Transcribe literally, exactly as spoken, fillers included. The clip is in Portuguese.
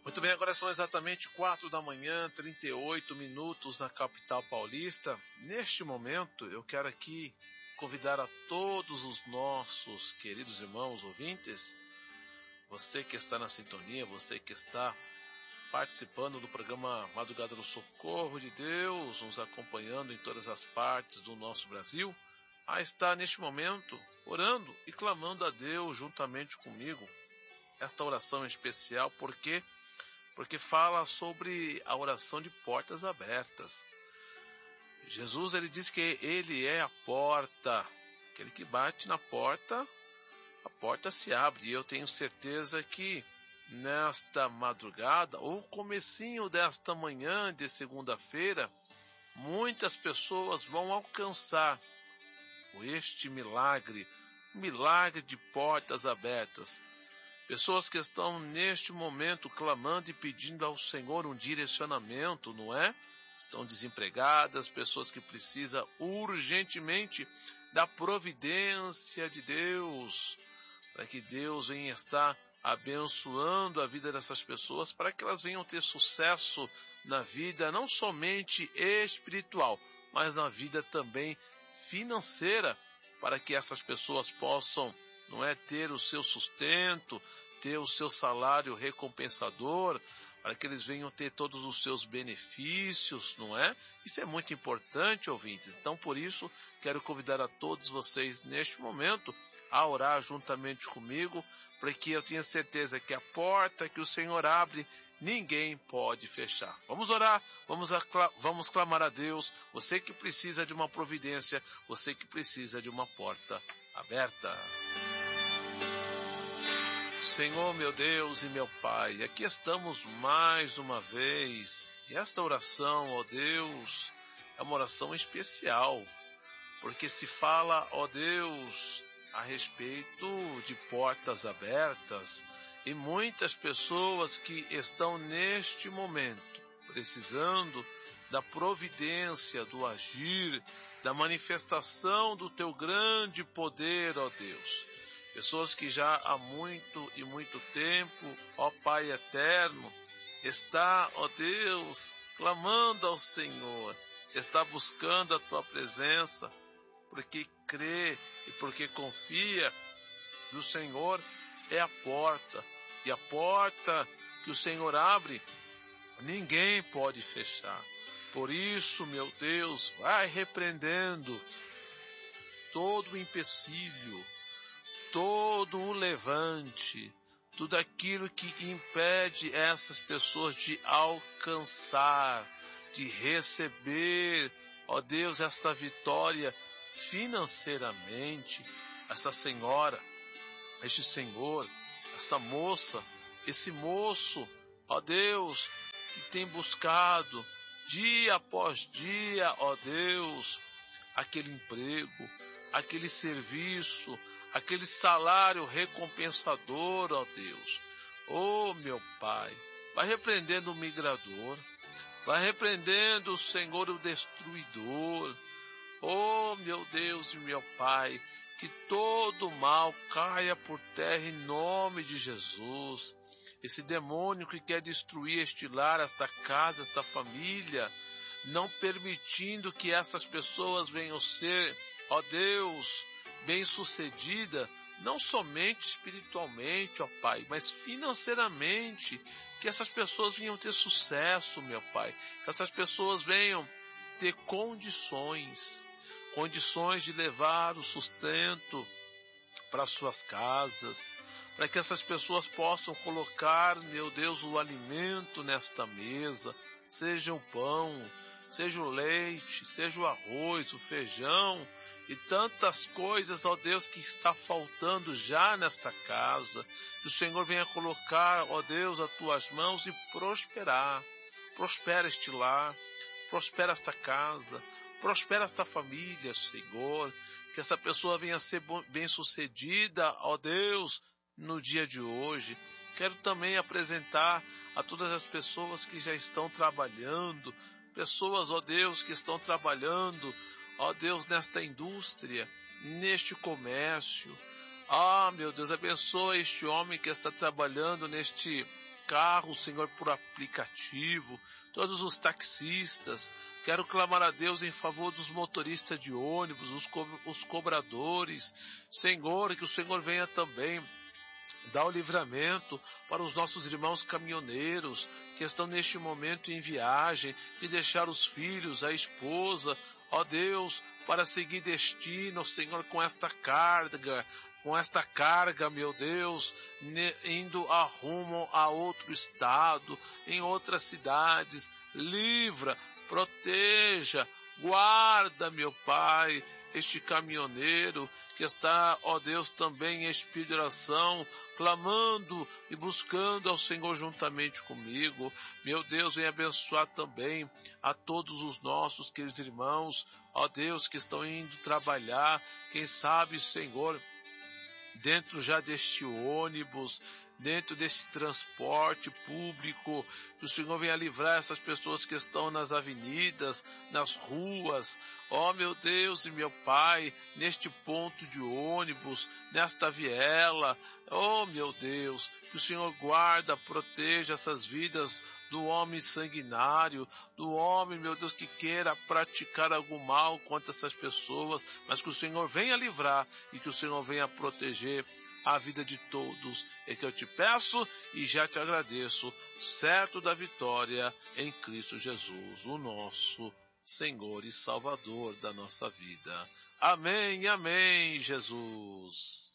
Muito bem, agora são exatamente quatro da manhã, trinta e oito minutos na capital paulista. Neste momento, eu quero aqui convidar a todos os nossos queridos irmãos ouvintes, você que está na sintonia, você que está participando do programa Madrugada do Socorro de Deus, nos acompanhando em todas as partes do nosso Brasil, a estar neste momento orando e clamando a Deus juntamente comigo. Esta oração é especial porque porque fala sobre a oração de portas abertas. Jesus ele diz que ele é a porta, aquele que bate na porta, a porta se abre. E eu tenho certeza que nesta madrugada, ou comecinho desta manhã de segunda-feira, muitas pessoas vão alcançar este milagre, milagre de portas abertas. Pessoas que estão neste momento clamando e pedindo ao Senhor um direcionamento, não é? Estão desempregadas, pessoas que precisam urgentemente da providência de Deus, para que Deus venha estar abençoando a vida dessas pessoas, para que elas venham ter sucesso na vida, não somente espiritual, mas na vida também financeira, para que essas pessoas possam, não é, ter o seu sustento, ter o seu salário recompensador, para que eles venham ter todos os seus benefícios, não é? Isso é muito importante, ouvintes. Então, por isso, quero convidar a todos vocês neste momento a orar juntamente comigo, porque eu tenho certeza que a porta que o Senhor abre, ninguém pode fechar. Vamos orar, vamos, acla- vamos clamar a Deus, você que precisa de uma providência, você que precisa de uma porta aberta. Senhor, meu Deus e meu Pai, aqui estamos mais uma vez, e esta oração, ó Deus, é uma oração especial, porque se fala, ó Deus, a respeito de portas abertas, e muitas pessoas que estão neste momento precisando da providência, do agir, da manifestação do Teu grande poder, ó Deus. Pessoas que já há muito e muito tempo, ó Pai eterno, está, ó Deus, clamando ao Senhor, está buscando a Tua presença, porque crê e porque confia que o Senhor é a porta, e a porta que o Senhor abre, ninguém pode fechar. Por isso, meu Deus, vai repreendendo todo o empecilho, todo o levante, tudo aquilo que impede essas pessoas de alcançar, de receber, ó Deus, esta vitória financeiramente. Essa senhora, este senhor, essa moça, esse moço, ó Deus, que tem buscado dia após dia, ó Deus, aquele emprego, aquele serviço, aquele salário recompensador, ó Deus. Oh, meu Pai, vai repreendendo o migrador, vai repreendendo o Senhor, o destruidor. Oh, meu Deus e meu Pai, que todo mal caia por terra em nome de Jesus. Esse demônio que quer destruir este lar, esta casa, esta família, não permitindo que essas pessoas venham ser, ó Deus, bem-sucedida, não somente espiritualmente, ó Pai, mas financeiramente, que essas pessoas venham ter sucesso, meu Pai, que essas pessoas venham ter condições, condições de levar o sustento para suas casas, para que essas pessoas possam colocar, meu Deus, o alimento nesta mesa, seja o pão, seja o leite, seja o arroz, o feijão e tantas coisas, ó Deus, que está faltando já nesta casa. Que o Senhor venha colocar, ó Deus, as tuas mãos e prosperar. Prospera este lar, prospera esta casa, prospera esta família, Senhor. Que essa pessoa venha ser bem-sucedida, ó Deus, no dia de hoje. Quero também apresentar a todas as pessoas que já estão trabalhando, pessoas, ó Deus, que estão trabalhando, ó Deus, nesta indústria, neste comércio. Ah, meu Deus, abençoa este homem que está trabalhando neste carros, Senhor, por aplicativo, todos os taxistas. Quero clamar a Deus em favor dos motoristas de ônibus, os, co os cobradores. Senhor, que o Senhor venha também dar o livramento para os nossos irmãos caminhoneiros que estão neste momento em viagem e deixar os filhos, a esposa, ó Deus, para seguir destino, Senhor, com esta carga, com esta carga, meu Deus, indo a rumo a outro estado, em outras cidades. Livra, proteja, guarda, meu Pai, este caminhoneiro que está, ó Deus, também em espírito de oração, clamando e buscando ao Senhor juntamente comigo. Meu Deus, venha abençoar também a todos os nossos queridos irmãos, ó Deus, que estão indo trabalhar, quem sabe, Senhor, dentro já deste ônibus, dentro desse transporte público, que o Senhor venha livrar essas pessoas que estão nas avenidas, nas ruas, ó meu Deus e meu Pai, neste ponto de ônibus, nesta viela, ó meu Deus, que o Senhor guarda, proteja essas vidas do homem sanguinário, do homem, meu Deus, que queira praticar algum mal contra essas pessoas, mas que o Senhor venha livrar e que o Senhor venha proteger a vida de todos. É que eu te peço e já te agradeço, certo da vitória em Cristo Jesus, o nosso Senhor e Salvador da nossa vida. Amém, amém, Jesus.